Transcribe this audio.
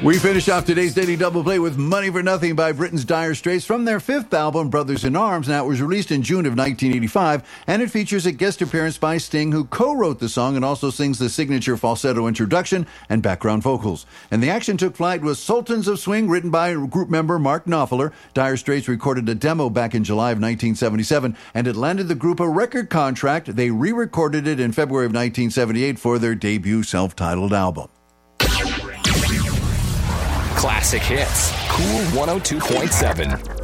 We finish off today's Daily Double Play with Money for Nothing by Britain's Dire Straits from their fifth album, Brothers in Arms. Now, it was released in June of 1985, and it features a guest appearance by Sting, who co-wrote the song and also sings the signature falsetto introduction and background vocals. And the action took flight with Sultans of Swing, written by group member Mark Knopfler. Dire Straits recorded a demo back in July of 1977, and it landed the group a record contract. They re-recorded it in February of 1978 for their debut self-titled album. Classic hits. Cool 102.7.